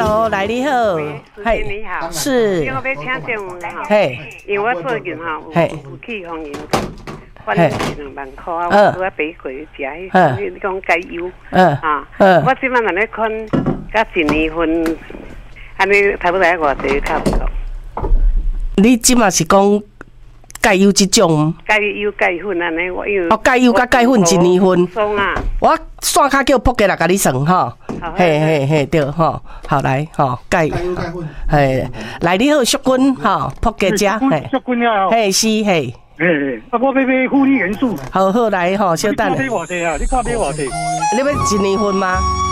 ，Hello， 来你好， 嘿，你好， 是， 我要请教问哈， 嘿， 因为我最近哈有去红银，反正2万块，我俾佢食，你讲加油，我即晚来看，甲1年份，安尼差不多偌济差不多。 你即马是讲钙油即种？ 钙油钙粉安尼，我有。 钙油甲钙粉1年份。 松啊！ 我线卡叫扑给来甲你算吼。嘿，对吼，好来吼，钙油钙粉，嘿，来你好，淑君吼，扑给食， 嘿，淑君啊， 嘿是嘿。 我要买负离元素。 好来吼，稍等。 你看买偌济啊？你看买偌济？ 你要1年份吗？